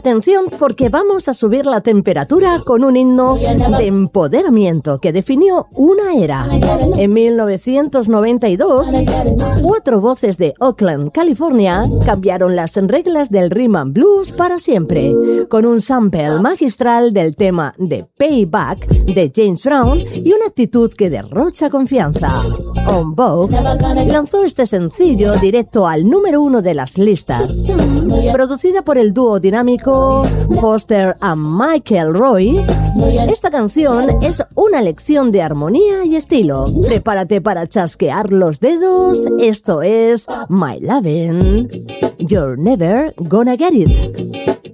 Atención, porque vamos a subir la temperatura con un himno de empoderamiento que definió una era. En 1992, 4 voces de Oakland, California, cambiaron las reglas del rhythm and blues para siempre, con un sample magistral del tema de Payback de James Brown y una actitud que derrocha confianza. On Vogue lanzó este sencillo directo al número 1 de las listas. Producida por el dúo dinámico Foster and Michael Roy, esta canción es una lección de armonía y estilo. Prepárate para chasquear los dedos. Esto es My Lovin', You're Never Gonna Get It.